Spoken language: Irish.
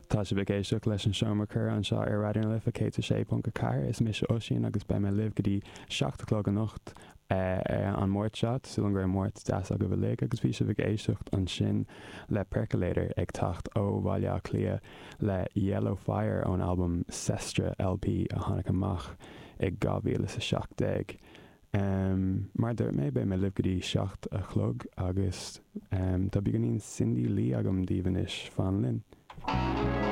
Tá sé bhgéisteach leis an seomar chur an seo ar radioúna lifa cé a 6.4 is mis osín agus be me libh go dtí 7:00 an nacht an mórt seat sú an gur mórt deas a go bh le agus bhí sé bhgéisteach an sin le Percolator ag tacht ó bhaile clia le Yellow Fire ón album Sestra LP a tháinig amach ag 2017. Mar dúirt mé be me libh go dtí 7:00 agus tá bí go níon Cindy Lee agam díobhanis fan linn.